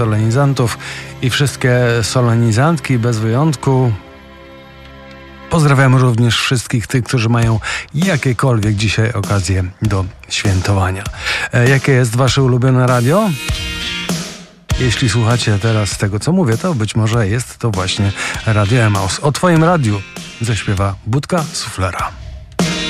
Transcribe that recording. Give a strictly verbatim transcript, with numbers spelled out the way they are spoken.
solenizantów i wszystkie solenizantki bez wyjątku. Pozdrawiam również wszystkich tych, którzy mają jakiekolwiek dzisiaj okazję do świętowania. E, jakie jest wasze ulubione radio? Jeśli słuchacie teraz tego, co mówię, to być może jest to właśnie Radio Emaus. O twoim radiu zaśpiewa Budka Suflera.